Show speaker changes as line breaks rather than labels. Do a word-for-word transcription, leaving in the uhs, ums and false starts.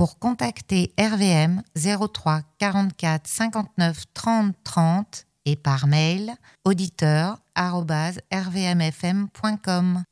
Pour contacter R V M, zéro trois quarante-quatre cinquante-neuf trente trente et par mail auditeur arobase r v m f m point com.